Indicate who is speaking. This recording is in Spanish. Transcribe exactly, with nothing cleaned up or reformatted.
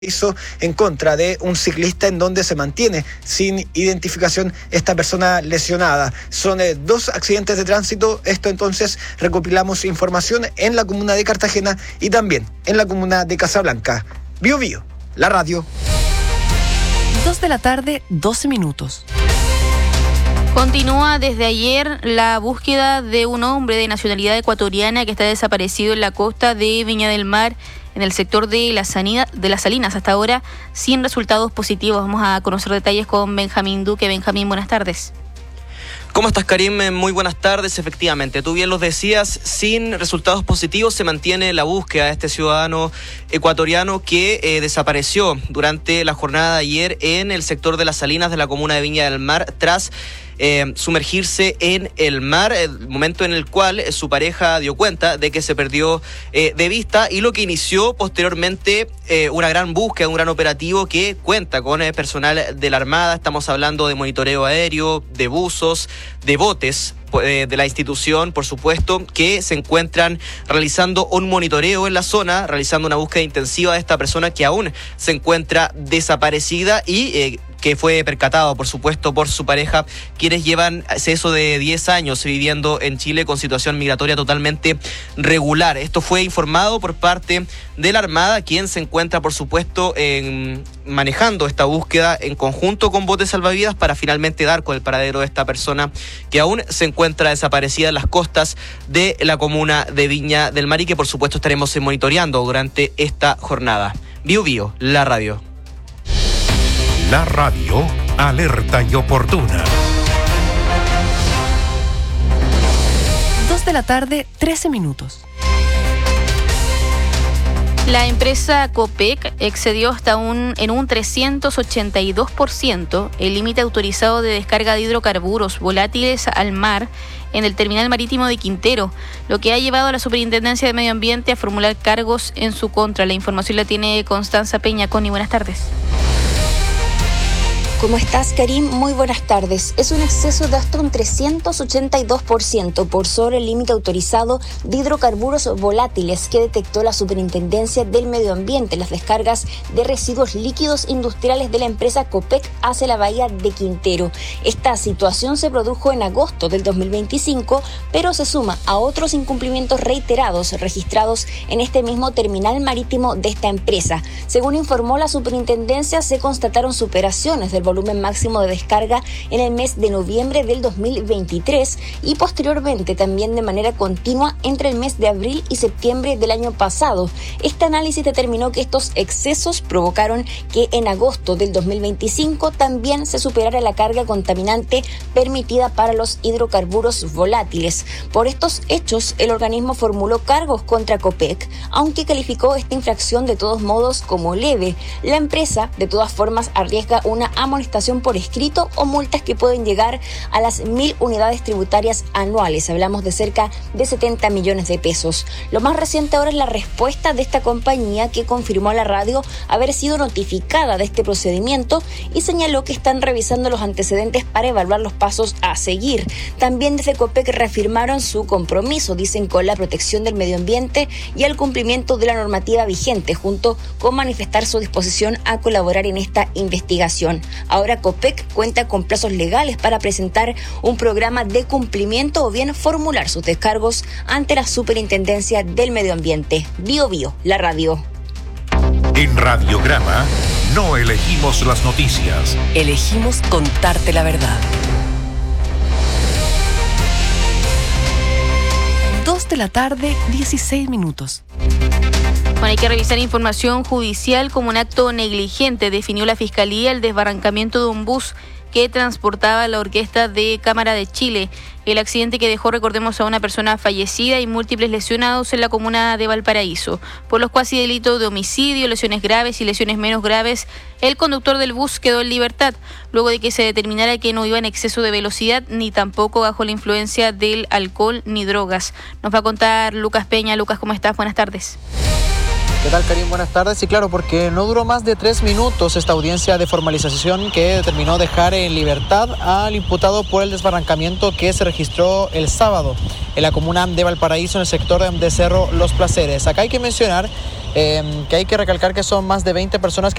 Speaker 1: hizo en contra de un ciclista en donde se mantiene sin identificación esta persona lesionada. Son eh, dos accidentes de tránsito. Esto entonces recopilamos información en la comuna de Cartagena y también en la comuna de Casablanca. Bio Bio, la radio.
Speaker 2: Dos de la tarde, doce minutos.
Speaker 3: Continúa desde ayer la búsqueda de un hombre de nacionalidad ecuatoriana que está desaparecido en la costa de Viña del Mar, en el sector de, la Sanida, de las Salinas, hasta ahora sin resultados positivos. Vamos a conocer detalles con Benjamín Duque. Benjamín, buenas tardes.
Speaker 4: ¿Cómo estás, Karim? Muy buenas tardes. Efectivamente, tú bien los decías, sin resultados positivos se mantiene la búsqueda de este ciudadano ecuatoriano que eh, desapareció durante la jornada de ayer en el sector de las Salinas de la comuna de Viña del Mar tras Eh, sumergirse en el mar, el momento en el cual eh, su pareja dio cuenta de que se perdió eh, de vista, y lo que inició posteriormente eh, una gran búsqueda, un gran operativo que cuenta con eh, personal de la Armada. Estamos hablando de monitoreo aéreo, de buzos, de botes eh, de la institución, por supuesto, que se encuentran realizando un monitoreo en la zona, realizando una búsqueda intensiva de esta persona que aún se encuentra desaparecida y eh, que fue percatado, por supuesto, por su pareja, quienes llevan eso de diez años viviendo en Chile con situación migratoria totalmente regular. Esto fue informado por parte de la Armada, quien se encuentra, por supuesto, en, manejando esta búsqueda en conjunto con botes salvavidas para finalmente dar con el paradero de esta persona que aún se encuentra desaparecida en las costas de la comuna de Viña del Mar y que, por supuesto, estaremos monitoreando durante esta jornada. Bio Bio, la radio.
Speaker 5: La radio, alerta y oportuna.
Speaker 2: Dos de la tarde, trece minutos.
Speaker 3: La empresa Copec excedió hasta un, en un trescientos ochenta y dos por ciento el límite autorizado de descarga de hidrocarburos volátiles al mar en el terminal marítimo de Quintero, lo que ha llevado a la Superintendencia de Medio Ambiente a formular cargos en su contra. La información la tiene Constanza Peña. Connie, buenas tardes.
Speaker 6: ¿Cómo estás, Karim? Muy buenas tardes. Es un exceso de hasta un trescientos ochenta y dos por ciento por sobre el límite autorizado de hidrocarburos volátiles que detectó la Superintendencia del Medio Ambiente en las descargas de residuos líquidos industriales de la empresa Copec hacia la bahía de Quintero. Esta situación se produjo en agosto del dos mil veinticinco, pero se suma a otros incumplimientos reiterados registrados en este mismo terminal marítimo de esta empresa. Según informó la Superintendencia, se constataron superaciones del volumen máximo de descarga en el mes de noviembre del dos mil veintitrés y posteriormente también de manera continua entre el mes de abril y septiembre del año pasado. Este análisis determinó que estos excesos provocaron que en agosto del dos mil veinticinco también se superara la carga contaminante permitida para los hidrocarburos volátiles. Por estos hechos, el organismo formuló cargos contra Copec, aunque calificó esta infracción de todos modos como leve. La empresa, de todas formas, arriesga una amonestación por escrito o multas que pueden llegar a las mil unidades tributarias anuales. Hablamos de cerca de setenta millones de pesos. Lo más reciente ahora es la respuesta de esta compañía, que confirmó a la radio haber sido notificada de este procedimiento y señaló que están revisando los antecedentes para evaluar los pasos a seguir. También desde Copec reafirmaron su compromiso, dicen, con la protección del medio ambiente y el cumplimiento de la normativa vigente, junto con manifestar su disposición a colaborar en esta investigación. Ahora Copec cuenta con plazos legales para presentar un programa de cumplimiento o bien formular sus descargos ante la Superintendencia del Medio Ambiente. Bio Bio, la radio.
Speaker 5: En Radiograma no elegimos las noticias.
Speaker 2: Elegimos contarte la verdad. Dos de la tarde, dieciséis minutos.
Speaker 3: Bueno, hay que revisar información judicial. Como un acto negligente, definió la Fiscalía el desbarrancamiento de un bus que transportaba la orquesta de Cámara de Chile. El accidente que dejó, recordemos, a una persona fallecida y múltiples lesionados en la comuna de Valparaíso. Por los cuasi delitos de homicidio, lesiones graves y lesiones menos graves, el conductor del bus quedó en libertad, luego de que se determinara que no iba en exceso de velocidad, ni tampoco bajo la influencia del alcohol ni drogas. Nos va a contar Lucas Peña. Lucas, ¿cómo estás? Buenas tardes.
Speaker 7: ¿Qué tal, Karim? Buenas tardes. Sí, claro, porque no duró más de tres minutos esta audiencia de formalización que determinó dejar en libertad al imputado por el desbarrancamiento que se registró el sábado en la comuna de Valparaíso, en el sector de Cerro Los Placeres. Acá hay que mencionar eh, que hay que recalcar que son más de veinte personas que